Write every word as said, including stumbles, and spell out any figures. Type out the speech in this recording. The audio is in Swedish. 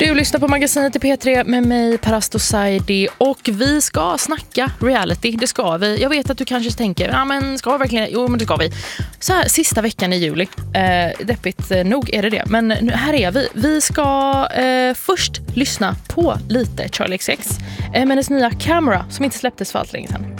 Du lyssnar på magasinet i P tre med mig, Parasto Saidi, och vi ska snacka reality, det ska vi. Jag vet att du kanske tänker, ja men ska vi verkligen? Jo men det ska vi. Så här, sista veckan i juli, eh, deppigt eh, nog är det det, men nu, här är vi. Vi ska eh, först lyssna på lite Charlie X C X, eh, med hennes nya Camera som inte släpptes för allt länge sedan.